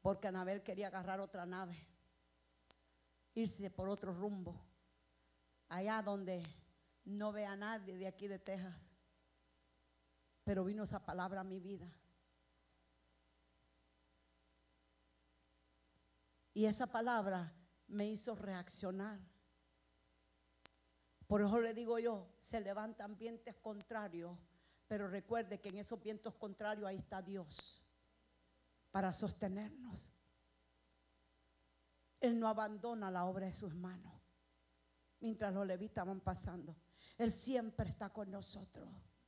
porque Anabel quería agarrar otra nave, irse por otro rumbo, allá donde no ve a nadie de aquí de Texas. Pero vino esa palabra a mi vida. Y esa palabra me hizo reaccionar. Por eso le digo yo, se levantan vientos contrarios, pero recuerde que en esos vientos contrarios ahí está Dios para sostenernos. Él no abandona la obra de sus manos. Mientras los levitas van pasando, Él siempre está con nosotros.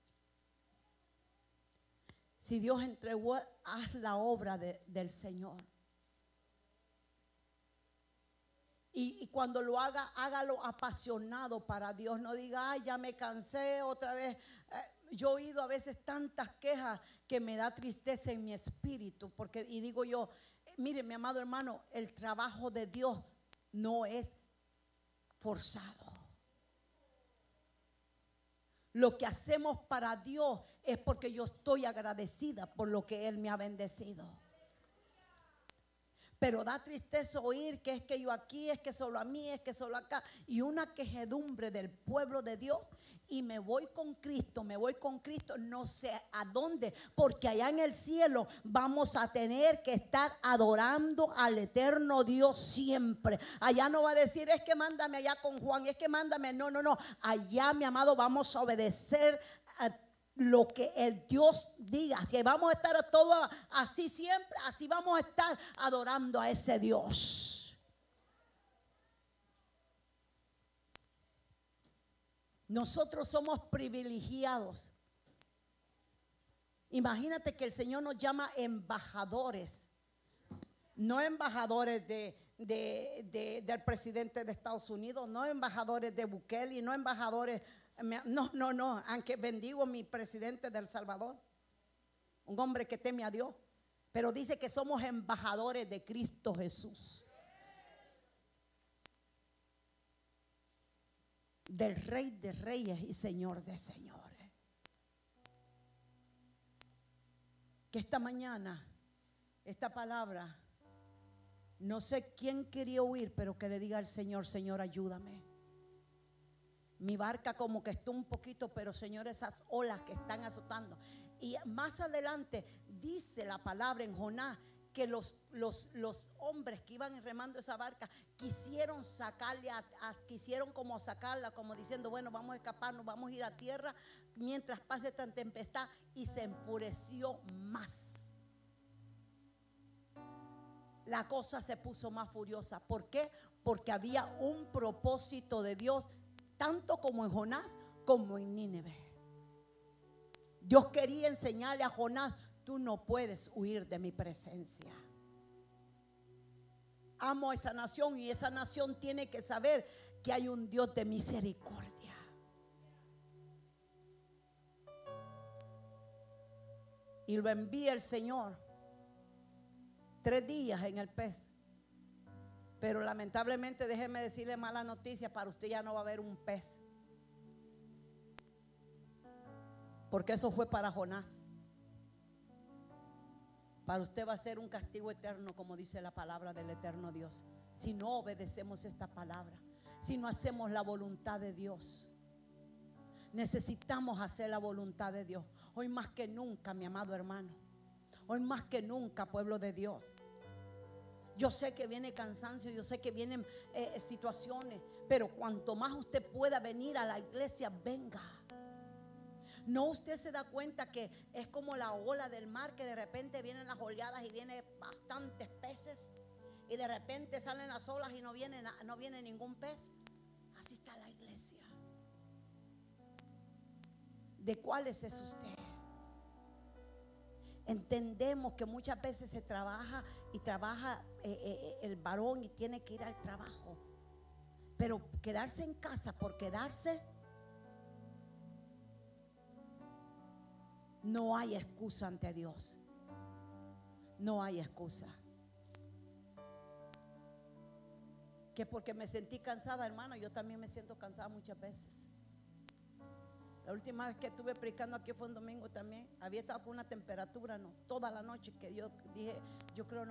Si Dios entregó, haz la obra del Señor. Y cuando lo haga, hágalo apasionado para Dios. No diga, ay, ya me cansé otra vez. Yo he oído a veces tantas quejas que me da tristeza en mi espíritu. Y digo yo, mire, mi amado hermano, el trabajo de Dios no es forzado. Lo que hacemos para Dios es porque yo estoy agradecida por lo que Él me ha bendecido. Pero da tristeza oír que es que yo aquí, es que solo a mí, es que solo acá. Y una quejedumbre del pueblo de Dios. Y me voy con Cristo, no sé a dónde. Porque allá en el cielo vamos a tener que estar adorando al eterno Dios siempre. Allá no va a decir, es que mándame allá con Juan, es que mándame. No. Allá, mi amado, vamos a obedecer a lo que el Dios diga. Si vamos a estar todo así siempre, así vamos a estar adorando a ese Dios. Nosotros somos privilegiados. Imagínate que el Señor nos llama embajadores. No embajadores del presidente de Estados Unidos, no embajadores de Bukele, no embajadores. No, aunque bendigo a mi presidente de El Salvador, un hombre que teme a Dios, pero dice que somos embajadores de Cristo Jesús, del Rey de Reyes y Señor de Señores. Que esta mañana, esta palabra, no sé quién quería oír, pero que le diga al Señor, Señor, ayúdame. Mi barca como que está un poquito, pero Señor, esas olas que están azotando. Y más adelante dice la palabra en Jonás que los hombres que iban remando esa barca quisieron quisieron como sacarla, como diciendo, bueno, vamos a escaparnos, vamos a ir a tierra mientras pase esta tempestad. Y se enfureció más. La cosa se puso más furiosa. ¿Por qué? Porque había un propósito de Dios, tanto como en Jonás como en Nínive. Dios quería enseñarle a Jonás, tú no puedes huir de mi presencia. Amo a esa nación y esa nación tiene que saber que hay un Dios de misericordia. Y lo envía el Señor 3 días en el pez. Pero lamentablemente, déjeme decirle mala noticia, para usted ya no va a haber un pez. Porque eso fue para Jonás. Para usted va a ser un castigo eterno, como dice la palabra del eterno Dios, si no obedecemos esta palabra, si no hacemos la voluntad de Dios. Necesitamos hacer la voluntad de Dios. Hoy más que nunca, mi amado hermano. Hoy más que nunca, pueblo de Dios. Yo sé que viene cansancio, yo sé que vienen situaciones, pero cuanto más usted pueda venir a la iglesia, venga. No, usted se da cuenta que es como la ola del mar, que de repente vienen las oleadas y vienen bastantes peces, y de repente salen las olas y no viene ningún pez. Así está la iglesia. ¿De cuáles es usted? Entendemos que muchas veces se trabaja el varón y tiene que ir al trabajo, pero quedarse en casa por quedarse, no hay excusa ante Dios. No hay excusa. Que porque me sentí cansada, hermano, yo también me siento cansada muchas veces. La última vez que estuve predicando aquí fue un domingo también. Había estado con una temperatura, no, toda la noche, que yo dije, yo creo no